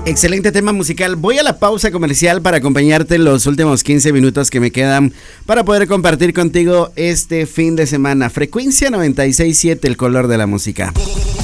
Excelente tema musical. Voy a la pausa comercial para acompañarte en los últimos 15 minutos que me quedan para poder compartir contigo este fin de semana. Frecuencia 96.7, el color de la música.